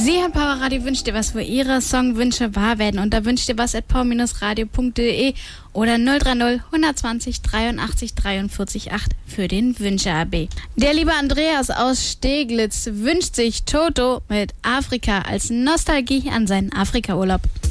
Sie, Herr Powerradio, wünscht ihr was, wo Ihre Songwünsche wahr werden. Und da wünscht ihr was at power-radio.de oder 030 120 83 43 8 für den Wünsche-AB. Der liebe Andreas aus Steglitz wünscht sich Toto mit Afrika als Nostalgie an seinen Afrika-Urlaub.